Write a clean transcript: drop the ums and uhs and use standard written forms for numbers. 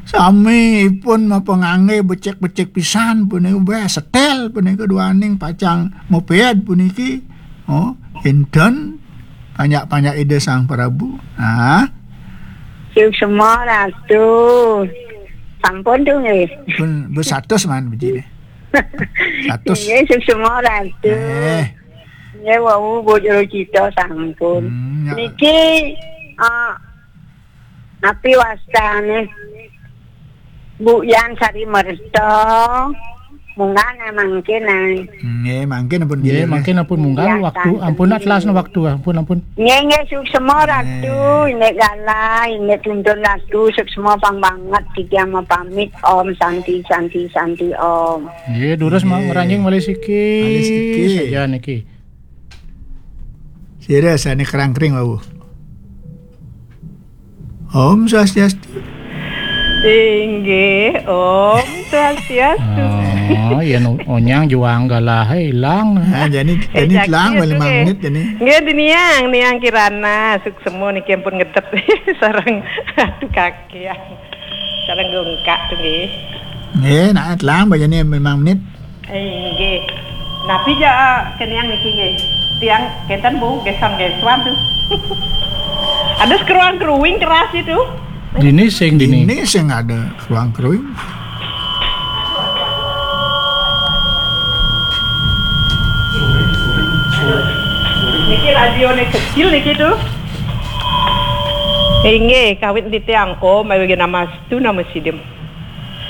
Sami pun mapengangge becek-becek pisan puniki bae setel puniki duaning pacang moped puniki. Oh, enten banyak-banyak ide Sang Prabu. Semua ratu. Sampun tu nggih. Pun bersatus man begini. Satus. Nggih semua ratu. Ya wau bojo cita sampun. Niki api wastane Bu Yan Sari Merto munggah mangkin nggih mangkin pun nggih mangkin ampun munggah waktu ampun atlasna waktu ampun nggih suksema ratu nek galai nek tuntun ratu suksema banget dikiam pamit om santi om nggih durus mah ngeranjing malih siki saja niki serius ane kerang-kering wau Om Swastiastu Inggih, Om Swastiastu. Oh, ya onyang juang galah hilang. Jadi hilang 5 menit jadi. Nggih niang kirana suksemo niki ampun ngedep sareng aduh kaki ya. Sareng gongkak tuh nggih. Nggih, nak hilang bajane 5 menit. Nggih. Napi ja keniang niki nggih. Tiang keten Bu gesang geswan tuh. Ada keruang-keruing keras itu. Dini sing ada keruang-keruing. Niki radio nih kecil niki tuh. Inge kawit di tiangko, mau nama itu nama sidem.